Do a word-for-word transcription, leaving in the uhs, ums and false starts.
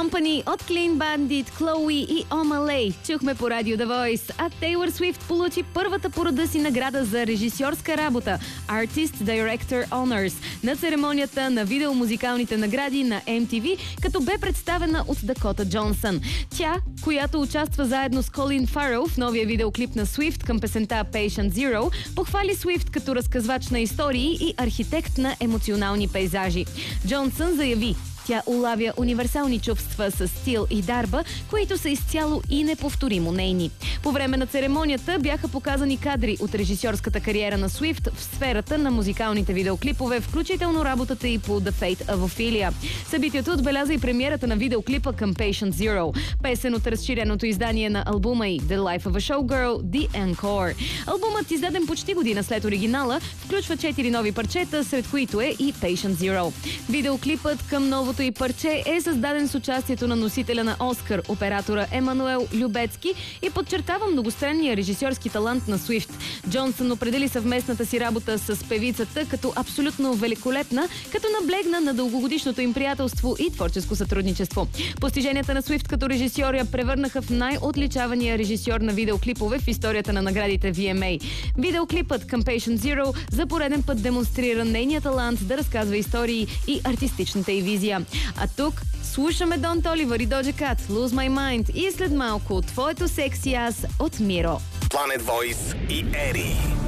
Company от Clean Bandit, Chloe и Омалей чухме по радио The Voice, а Тейлър Свифт получи първата по рода си награда за режисьорска работа Artist Director Honors на церемонията на видеомузикалните награди на Ем Ти Ви, като бе представена от Дакота Джонсън. Тя, която участва заедно с Колин Фарел в новия видеоклип на Свифт към песента Patient Zero, похвали Свифт като разказвач на истории и архитект на емоционални пейзажи. Джонсън заяви: тя улавя универсални чувства с стил и дарба, които са изцяло и неповторимо нейни. По време на церемонията бяха показани кадри от режисьорската кариера на Свифт в сферата на музикалните видеоклипове, включително работата и по The Fate of Ophelia. Събитието отбеляза и премиерата на видеоклипа към Patient Zero, песен от разширеното издание на албума й The Life of a Showgirl, The Encore. Албумът, издаден почти година след оригинала, включва четири нови парчета, сред които е и Patient Zero. Видеоклипът към новото и парче е създаден с участието на носителя на Оскар, оператора Емануел Любецки, и подчертава многостранния режисьорски талант на Свифт. Джонсън определи съвместната си работа с певицата като абсолютно великолепна, като наблегна на дългогодишното им приятелство и творческо сътрудничество. Постиженията на Свифт като режисьор я превърнаха в най-отличавания режисьор на видеоклипове в историята на наградите Ви Ем Ей. Видеоклипът към Patient Zero за пореден път демонстрира нейния талант да разказва истории и артистичната й визия. А тук слушаме Дон Толивър и Доджа Кат, Lose My Mind, и след малко твоето секси аз от Миро. Planet Voice и Ери.